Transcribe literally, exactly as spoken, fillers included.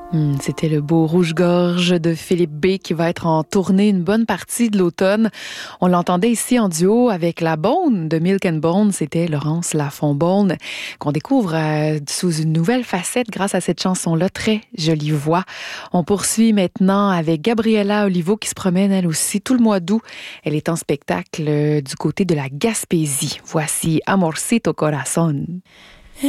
Hum, c'était le beau Rouge-Gorge de Philippe B qui va être en tournée une bonne partie de l'automne. On l'entendait ici en duo avec La Beaune de Milk and Bone. C'était Laurence Lafont-Beaune qu'on découvre euh, sous une nouvelle facette grâce à cette chanson-là. Très jolie voix. On poursuit maintenant avec Gabriela Olivo qui se promène elle aussi tout le mois d'août. Elle est en spectacle euh, du côté de la Gaspésie. Voici Amorcito Corazón.